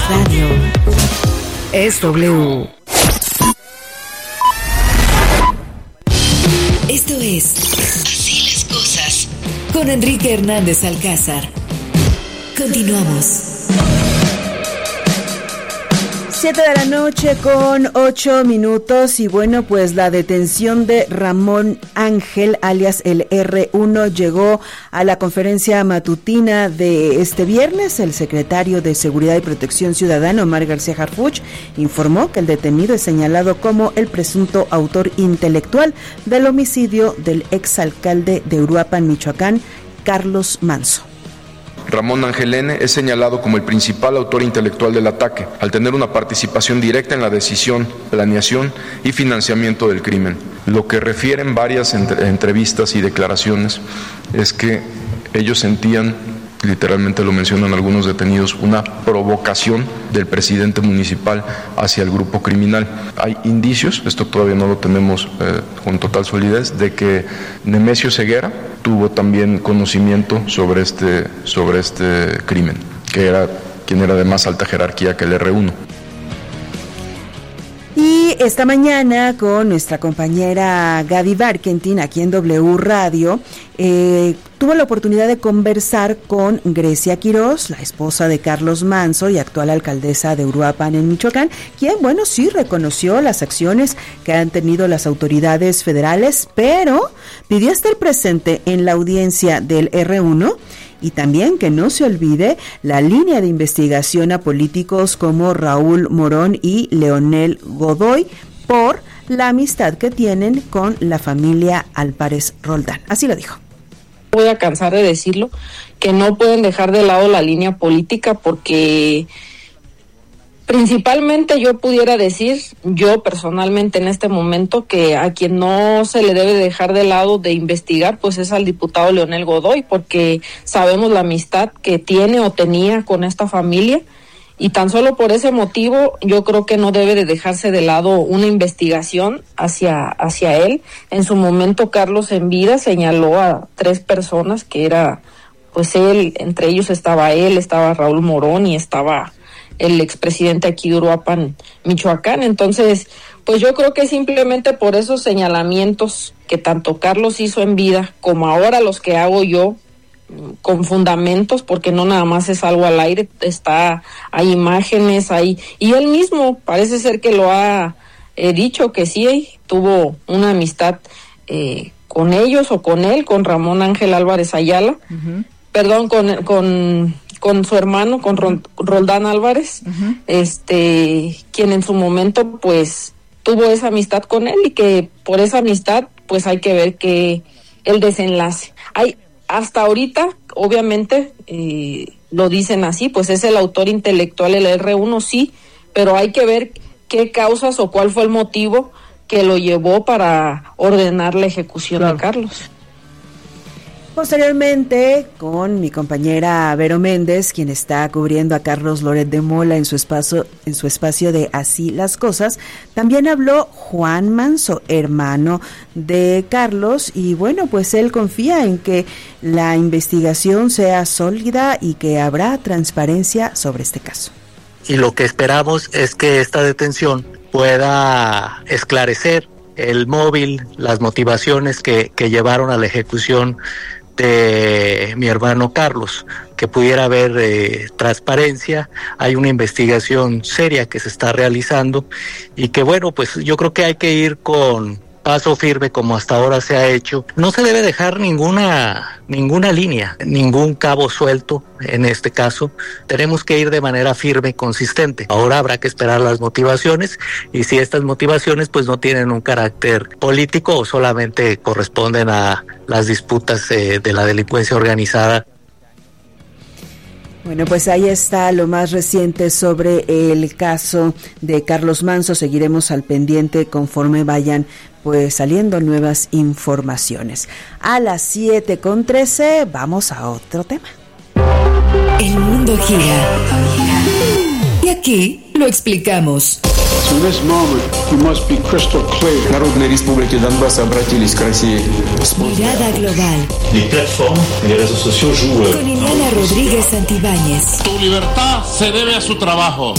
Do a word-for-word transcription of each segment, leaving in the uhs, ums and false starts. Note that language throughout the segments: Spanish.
radio. Es W. Esto es Así las cosas con Enrique Hernández Alcázar. Continuamos. Siete de la noche con ocho minutos y bueno, pues la detención de Ramón Ángel, alias el erre uno, llegó a la conferencia matutina de este viernes. El secretario de Seguridad y Protección Ciudadana, Omar García Harfuch, informó que el detenido es señalado como el presunto autor intelectual del homicidio del exalcalde de Uruapan, Michoacán, Carlos Manzo. Ramón Ángel N. es señalado como el principal autor intelectual del ataque, al tener una participación directa en la decisión, planeación y financiamiento del crimen. Lo que refieren varias entre- entrevistas y declaraciones es que ellos sentían, literalmente lo mencionan algunos detenidos, una provocación del presidente municipal hacia el grupo criminal. Hay indicios, esto todavía no lo tenemos eh, con total solidez, de que Nemesio Ceguera tuvo también conocimiento sobre este, sobre este crimen, que era quien era de más alta jerarquía que el erre uno. Y esta mañana con nuestra compañera Gaby Barkentin aquí en W Radio, eh, tuvo la oportunidad de conversar con Grecia Quiroz, la esposa de Carlos Manzo y actual alcaldesa de Uruapan en Michoacán, quien, bueno, sí reconoció las acciones que han tenido las autoridades federales, pero pidió estar presente en la audiencia del erre uno. Y también que no se olvide la línea de investigación a políticos como Raúl Morón y Leonel Godoy por la amistad que tienen con la familia Álvarez Roldán. Así lo dijo. Voy a cansar de decirlo, que no pueden dejar de lado la línea política porque principalmente yo pudiera decir, yo personalmente en este momento, que a quien no se le debe dejar de lado de investigar, pues es al diputado Leonel Godoy, porque sabemos la amistad que tiene o tenía con esta familia, y tan solo por ese motivo yo creo que no debe de dejarse de lado una investigación hacia, hacia él. En su momento Carlos en vida señaló a tres personas que era, pues él, entre ellos estaba él, estaba Raúl Morón y estaba el expresidente aquí de Uruapan, Michoacán. Entonces, pues yo creo que simplemente por esos señalamientos que tanto Carlos hizo en vida, como ahora los que hago yo, con fundamentos, porque no nada más es algo al aire, está, hay imágenes, hay, y él mismo parece ser que lo ha eh, dicho, que sí, tuvo una amistad eh, con ellos o con él, con Ramón Ángel Álvarez Ayala, uh-huh. perdón, con, con con su hermano, con Roldán Álvarez, uh-huh. este, quien en su momento pues tuvo esa amistad con él, y que por esa amistad pues hay que ver que el desenlace. Hay hasta ahorita, obviamente, eh, lo dicen así, pues es el autor intelectual, el erre uno, sí, pero hay que ver qué causas o cuál fue el motivo que lo llevó para ordenar la ejecución claro. de Carlos. Posteriormente, con mi compañera Vero Méndez, quien está cubriendo a Carlos Loret de Mola en su espacio, en su espacio de Así las Cosas, también habló Juan Manzo, hermano de Carlos, y bueno, pues él confía en que la investigación sea sólida y que habrá transparencia sobre este caso. Y lo que esperamos es que esta detención pueda esclarecer el móvil, las motivaciones que, que llevaron a la ejecución de mi hermano Carlos, que pudiera haber eh, transparencia. Hay una investigación seria que se está realizando y que bueno, pues yo creo que hay que ir con paso firme como hasta ahora se ha hecho. No se debe dejar ninguna ninguna línea, ningún cabo suelto en este caso. Tenemos que ir de manera firme y consistente. Ahora habrá que esperar las motivaciones, y si estas motivaciones pues no tienen un carácter político o solamente corresponden a las disputas eh, de la delincuencia organizada. Bueno, pues ahí está lo más reciente sobre el caso de Carlos Manzo. Seguiremos al pendiente conforme vayan pues saliendo nuevas informaciones. A las siete con trece vamos a otro tema. El mundo gira y aquí lo explicamos. So in this moment, we must be crystal clear. Народные республики Донбасса обратились к России. Mirada global. Les plateformes et les réseaux sociaux jouent. Con Ileana Rodríguez Santibáñez. Tu libertad se debe a su trabajo.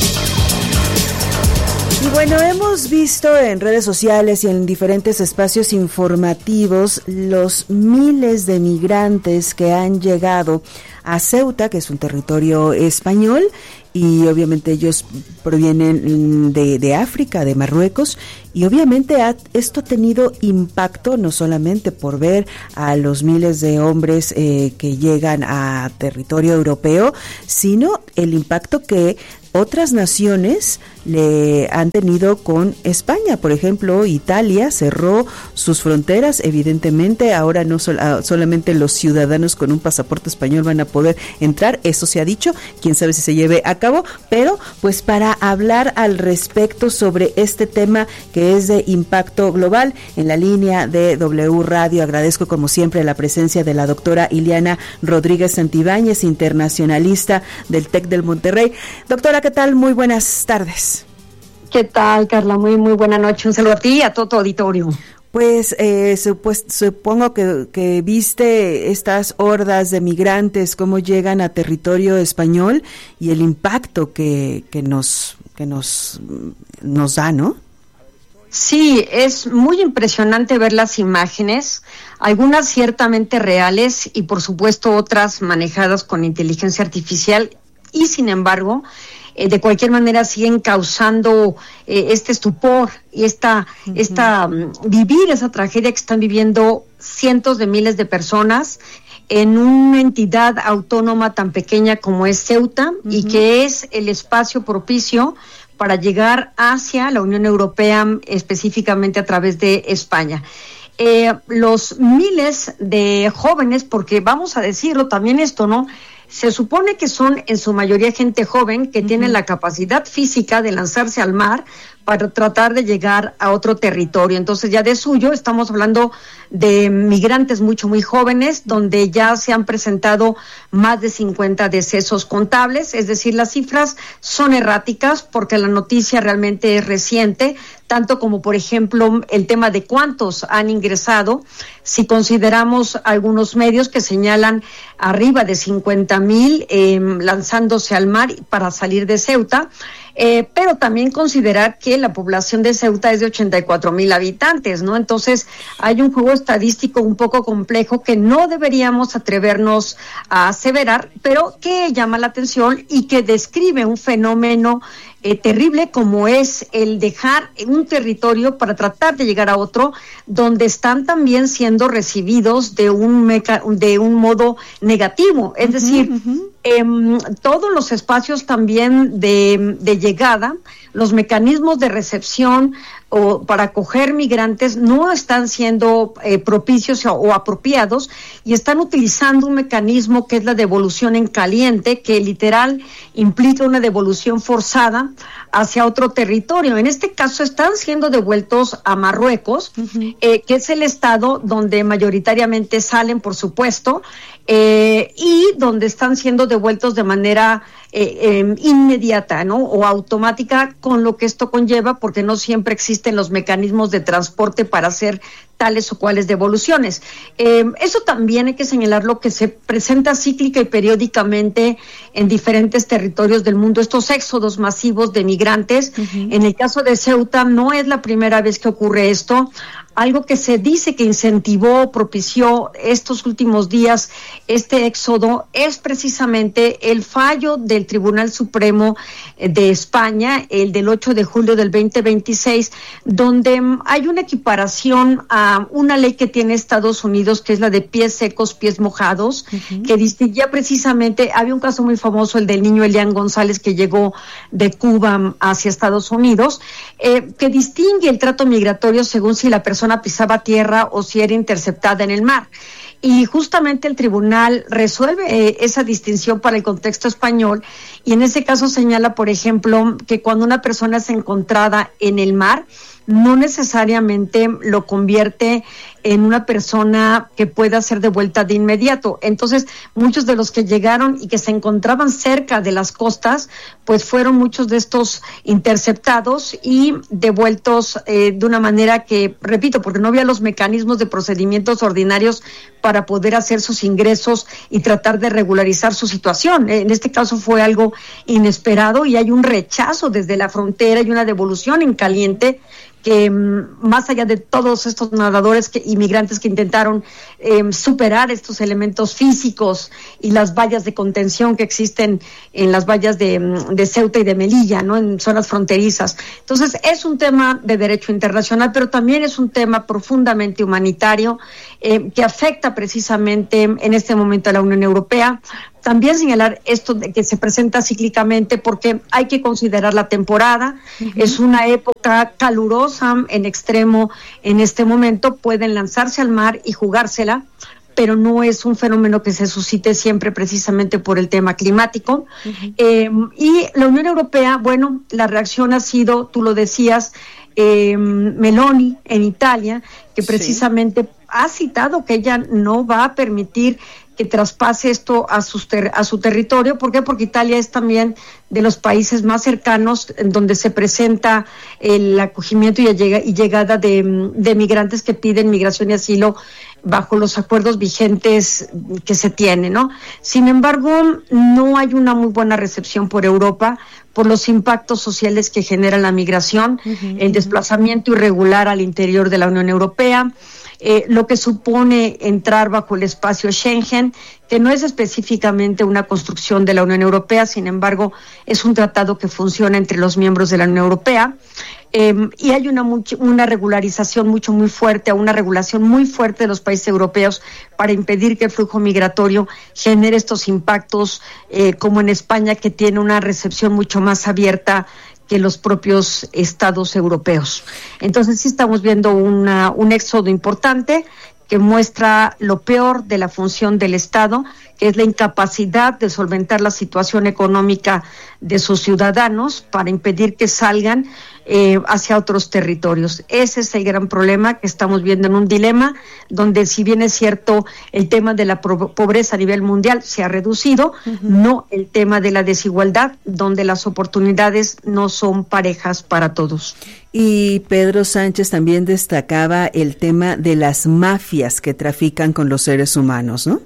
Y bueno, hemos visto en redes sociales y en diferentes espacios informativos los miles de migrantes que han llegado a Ceuta, que es un territorio español, y obviamente ellos provienen de, de África, de Marruecos, y obviamente ha, esto ha tenido impacto no solamente por ver a los miles de hombres eh, que llegan a territorio europeo, sino el impacto que otras naciones le han tenido con España. Por ejemplo, Italia cerró sus fronteras, evidentemente ahora no sol, solamente los ciudadanos con un pasaporte español van a poder entrar, eso se ha dicho, quién sabe si se lleve a cabo, pero pues para hablar al respecto sobre este tema que es de impacto global, en la línea de W Radio agradezco como siempre la presencia de la doctora Ileana Rodríguez Santibáñez, internacionalista del TEC del Monterrey. Doctora, ¿qué tal? Muy buenas tardes. ¿Qué tal, Carla? Muy, muy buena noche. Un saludo a ti y a todo tu auditorio. Pues, eh, supus- supongo que, que viste estas hordas de migrantes, cómo llegan a territorio español y el impacto que, que nos, que nos, nos da, ¿no? Sí, es muy impresionante ver las imágenes, algunas ciertamente reales y por supuesto otras manejadas con inteligencia artificial y sin embargo, eh, de cualquier manera siguen causando eh, este estupor y esta, uh-huh. esta um, vivir esa tragedia que están viviendo cientos de miles de personas en una entidad autónoma tan pequeña como es Ceuta uh-huh. y que es el espacio propicio para llegar hacia la Unión Europea, específicamente a través de España. Eh, los miles de jóvenes, porque vamos a decirlo también esto, ¿no? Se supone que son en su mayoría gente joven que uh-huh. tiene la capacidad física de lanzarse al mar para tratar de llegar a otro territorio. Entonces ya de suyo estamos hablando de migrantes mucho muy jóvenes, donde ya se han presentado más de cincuenta decesos contables, es decir, las cifras son erráticas porque la noticia realmente es reciente, tanto como por ejemplo el tema de cuántos han ingresado, si consideramos algunos medios que señalan arriba de cincuenta mil eh, lanzándose al mar para salir de Ceuta. Eh, pero también considerar que la población de Ceuta es de ochenta y cuatro mil habitantes, ¿no? Entonces hay un juego estadístico un poco complejo que no deberíamos atrevernos a aseverar, pero que llama la atención y que describe un fenómeno Eh, terrible como es el dejar un territorio para tratar de llegar a otro, donde están también siendo recibidos de un meca- de un modo negativo, es uh-huh, decir, uh-huh. eh, todos los espacios también de, de llegada, los mecanismos de recepción o para acoger migrantes no están siendo eh, propicios o, o apropiados y están utilizando un mecanismo que es la devolución en caliente, que literal implica una devolución forzada hacia otro territorio. En este caso están siendo devueltos a Marruecos, uh-huh. eh, que es el estado donde mayoritariamente salen, por supuesto, eh, y donde están siendo devueltos de manera eh, eh, inmediata, ¿no? O automática, con lo que esto conlleva, porque no siempre existen los mecanismos de transporte para hacer tales o cuales devoluciones. Eh, eso también hay que señalarlo, que se presenta cíclica y periódicamente en diferentes territorios del mundo, estos éxodos masivos de migrantes. Uh-huh. En el caso de Ceuta no es la primera vez que ocurre esto. Algo que se dice que incentivó, propició estos últimos días este éxodo es precisamente el fallo del Tribunal Supremo de España, el del ocho de julio del veinte veintiséis, donde hay una equiparación a una ley que tiene Estados Unidos, que es la de pies secos, pies mojados, uh-huh. que distinguía precisamente, había un caso muy famoso, el del niño Elian González, que llegó de Cuba hacia Estados Unidos, eh, que distingue el trato migratorio según si la persona pisaba tierra o si era interceptada en el mar. Y justamente el tribunal resuelve eh, esa distinción para el contexto español, y en ese caso señala, por ejemplo, que cuando una persona es encontrada en el mar, no necesariamente lo convierte en una persona que pueda ser devuelta de inmediato. Entonces, muchos de los que llegaron y que se encontraban cerca de las costas, pues fueron muchos de estos interceptados y devueltos eh, de una manera que, repito, porque no había los mecanismos de procedimientos ordinarios para poder hacer sus ingresos y tratar de regularizar su situación. En este caso fue algo inesperado y hay un rechazo desde la frontera y una devolución en caliente que más allá de todos estos nadadores que, inmigrantes que intentaron eh, superar estos elementos físicos y las vallas de contención que existen en las vallas de, de Ceuta y de Melilla, ¿no? En zonas fronterizas. Entonces, es un tema de derecho internacional, pero también es un tema profundamente humanitario eh, que afecta precisamente en este momento a la Unión Europea. También señalar esto de que se presenta cíclicamente porque hay que considerar la temporada. Uh-huh. Es una época calurosa en extremo en este momento. Pueden lanzarse al mar y jugársela, pero no es un fenómeno que se suscite siempre precisamente por el tema climático. Uh-huh. Eh, y la Unión Europea, bueno, la reacción ha sido, tú lo decías, eh, Meloni en Italia, que precisamente sí. ha citado que ella no va a permitir que traspase esto a, sus ter- a su territorio. ¿Por qué? Porque Italia es también de los países más cercanos en donde se presenta el acogimiento y, llega- y llegada de, de migrantes que piden migración y asilo bajo los acuerdos vigentes que se tienen, ¿no? Sin embargo, no hay una muy buena recepción por Europa por los impactos sociales que genera la migración, uh-huh, el desplazamiento irregular al interior de la Unión Europea, Eh, lo que supone entrar bajo el espacio Schengen, que no es específicamente una construcción de la Unión Europea, sin embargo, es un tratado que funciona entre los miembros de la Unión Europea, eh, y hay una, much- una regularización mucho, muy fuerte, una regulación muy fuerte de los países europeos para impedir que el flujo migratorio genere estos impactos, eh, como en España, que tiene una recepción mucho más abierta que los propios estados europeos. Entonces sí estamos viendo una, un éxodo importante que muestra lo peor de la función del Estado, que es la incapacidad de solventar la situación económica de sus ciudadanos para impedir que salgan eh, hacia otros territorios. Ese es el gran problema que estamos viendo en un dilema donde, si bien es cierto, el tema de la pro- pobreza a nivel mundial se ha reducido, uh-huh, no el tema de la desigualdad, donde las oportunidades no son parejas para todos. Y Pedro Sánchez también destacaba el tema de las mafias que trafican con los seres humanos, ¿no?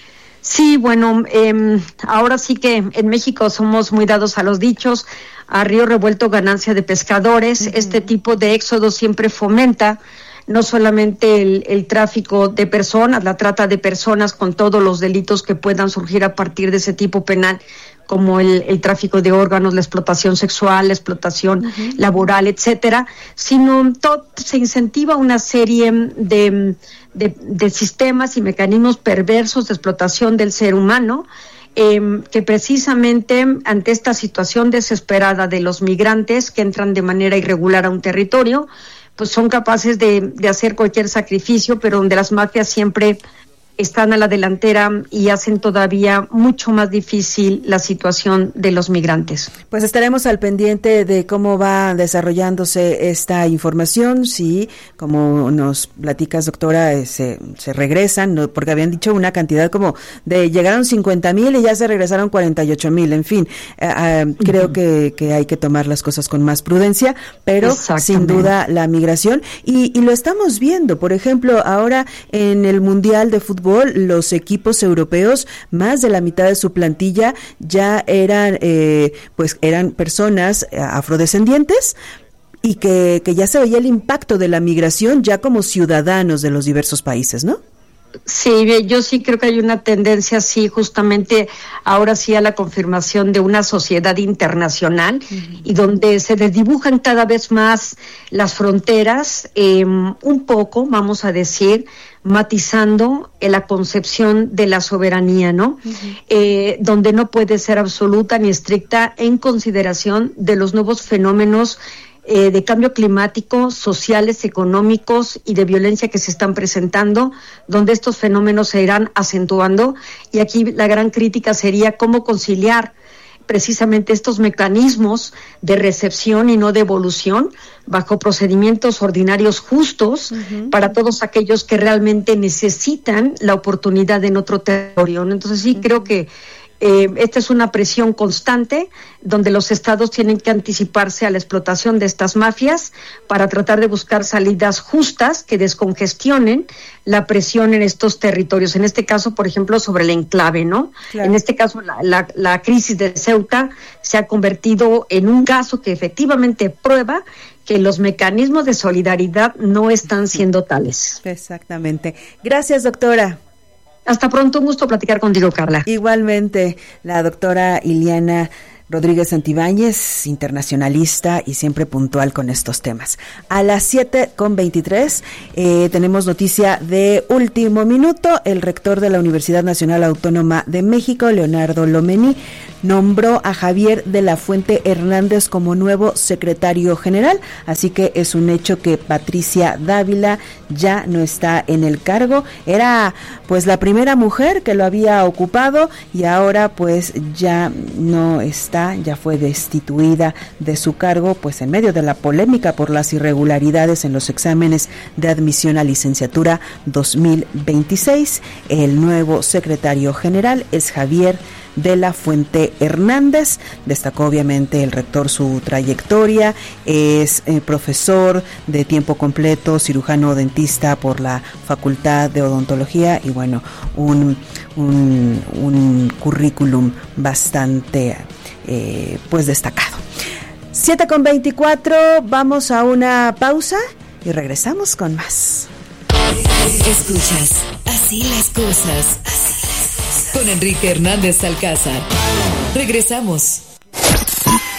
Sí, bueno, eh, ahora sí que en México somos muy dados a los dichos, a río revuelto ganancia de pescadores. Uh-huh. Este tipo de éxodo siempre fomenta no solamente el, el tráfico de personas, la trata de personas con todos los delitos que puedan surgir a partir de ese tipo penal, como el, el tráfico de órganos, la explotación sexual, la explotación uh-huh. laboral, etcétera, sino todo, se incentiva una serie de, de, de sistemas y mecanismos perversos de explotación del ser humano, eh, que precisamente ante esta situación desesperada de los migrantes que entran de manera irregular a un territorio, pues son capaces de, de hacer cualquier sacrificio, pero donde las mafias siempre están a la delantera y hacen todavía mucho más difícil la situación de los migrantes. Pues estaremos al pendiente de cómo va desarrollándose esta información, si, como nos platicas, doctora, eh, se, se regresan, ¿no? Porque habían dicho una cantidad como de llegaron cincuenta mil y ya se regresaron cuarenta y ocho mil, en fin, eh, eh, creo uh-huh. que, que hay que tomar las cosas con más prudencia, pero sin duda la migración, y, y lo estamos viendo, por ejemplo, ahora en el Mundial de Fútbol, los equipos europeos, más de la mitad de su plantilla ya eran, eh, pues eran personas afrodescendientes, y que, que ya se veía el impacto de la migración ya como ciudadanos de los diversos países, ¿no? Sí, yo sí creo que hay una tendencia, sí, justamente ahora sí a la confirmación de una sociedad internacional, uh-huh. y donde se desdibujan cada vez más las fronteras, eh, un poco, vamos a decir, matizando en la concepción de la soberanía, ¿no? Uh-huh. Eh, donde no puede ser absoluta ni estricta en consideración de los nuevos fenómenos Eh, de cambio climático, sociales, económicos y de violencia que se están presentando, donde estos fenómenos se irán acentuando. Y aquí la gran crítica sería cómo conciliar precisamente estos mecanismos de recepción y no de evolución bajo procedimientos ordinarios justos uh-huh. para todos aquellos que realmente necesitan la oportunidad en otro territorio. Entonces sí uh-huh. creo que Eh, esta es una presión constante donde los estados tienen que anticiparse a la explotación de estas mafias para tratar de buscar salidas justas que descongestionen la presión en estos territorios. En este caso, por ejemplo, sobre el enclave, ¿no? Claro. En este caso, la, la, la crisis de Ceuta se ha convertido en un caso que efectivamente prueba que los mecanismos de solidaridad no están siendo tales. Exactamente. Gracias, doctora. Hasta pronto, un gusto platicar contigo, Carla. Igualmente, la doctora Ileana Rodríguez Santibáñez, internacionalista y siempre puntual con estos temas. A las siete con veintitrés eh, tenemos noticia de último minuto. El rector de la Universidad Nacional Autónoma de México, Leonardo Lomelí, nombró a Javier de la Fuente Hernández como nuevo secretario general, así que es un hecho que Patricia Dávila ya no está en el cargo. Era pues la primera mujer que lo había ocupado y ahora pues ya no está, ya fue destituida de su cargo, pues en medio de la polémica por las irregularidades en los exámenes de admisión a licenciatura dos mil veintiséis. El nuevo secretario general es Javier de la Fuente Hernández. Destacó obviamente el rector su trayectoria, es eh, profesor de tiempo completo, cirujano dentista por la Facultad de Odontología y bueno, un, un, un currículum bastante eh, pues destacado. siete con veinticuatro, vamos a una pausa y regresamos con más. Escuchas Así las cosas, así las cosas, con Enrique Hernández Alcázar. Regresamos.